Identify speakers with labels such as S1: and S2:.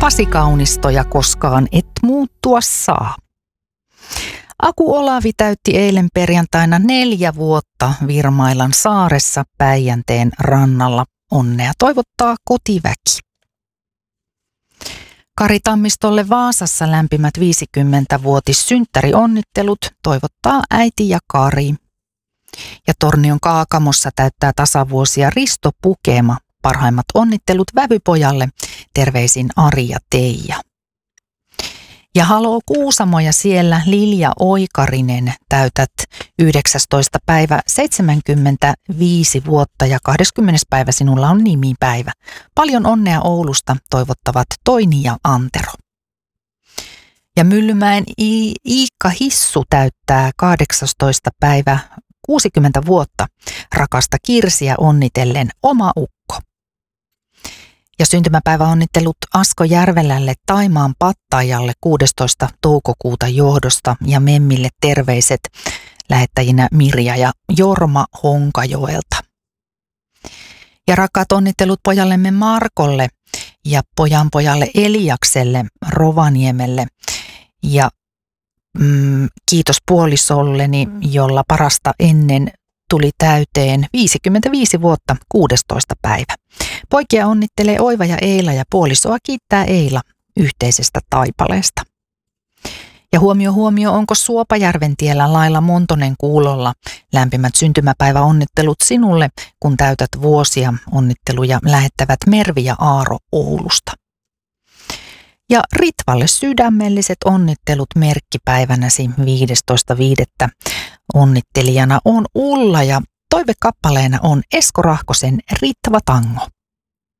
S1: Pasi Kaunistoja koskaan et muuttua saa. Aku Olavi täytti eilen perjantaina 4 vuotta Virmailan saaressa Päijänteen rannalla. Onnea toivottaa kotiväki. Kari Tammistolle Vaasassa lämpimät 50-vuotissynttärionnittelut toivottaa äiti ja Kari. Ja Tornion Kaakamossa täyttää tasavuosia Risto Pukema. Parhaimmat onnittelut vävypojalle. Terveisin Ari ja Teija. Ja haloo Kuusamo ja siellä Lilja Oikarinen täytät 19. päivä 75 vuotta ja 20. päivä sinulla on nimipäivä. Paljon onnea Oulusta toivottavat Toini ja Antero. Ja Myllymäen Iikka Hissu täyttää 18. päivä 60 vuotta. Rakasta Kirsiä onnitellen oma ukko. Ja syntymäpäiväonnittelut Asko Järvelälle Taimaan Pattajalle 16. toukokuuta johdosta ja Memmille terveiset lähettäjinä Mirja ja Jorma Honkajoelta. Ja rakkaat onnittelut pojallemme Markolle ja pojanpojalle Eliakselle Rovaniemelle ja kiitos puolisolleni, jolla parasta ennen tuli täyteen 55 vuotta 16. päivä. Poikia onnittelee Oiva ja Eila ja puolisoa kiittää Eila yhteisestä taipaleesta. Ja huomio, onko Suopajärventiellä Laila Montonen kuulolla? Lämpimät syntymäpäiväonnittelut sinulle, kun täytät vuosia. Onnitteluja lähettävät Mervi ja Aaro Oulusta. Ja Ritvalle sydämelliset onnittelut merkkipäivänäsi 15.5. Onnittelijana on Ulla ja toivekappaleena on Esko Rahkosen Ritva Tango.